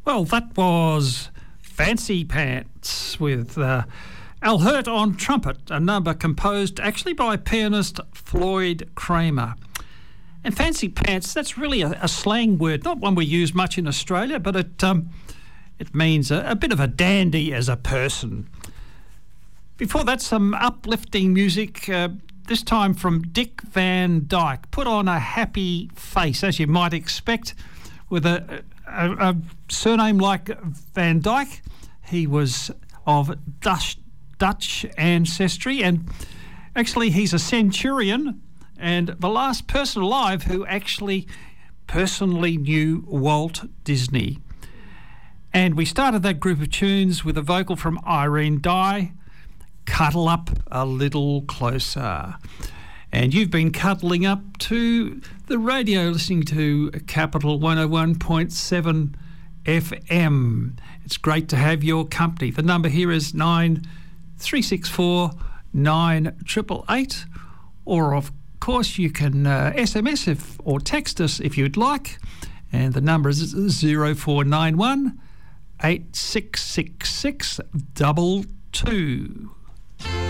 Well, that was Fancy Pants with Al Hirt on trumpet, a number composed actually by pianist Floyd Kramer. And Fancy Pants, that's really a slang word, not one we use much in Australia, but it means a bit of a dandy as a person. Before that, some uplifting music, this time from Dick Van Dyke. Put on a happy face, as you might expect, with a surname like Van Dyke. He was of Dutch ancestry, and actually he's a centurion and the last person alive who actually personally knew Walt Disney. And we started that group of tunes with a vocal from Irene Dye, Cuddle Up a Little Closer. And you've been cuddling up to the radio listening to Capital 101.7 FM. It's great to have your company. The number here is 9364 9888, or of course you can SMS or text us if you'd like, and the number is 0491 8666 22.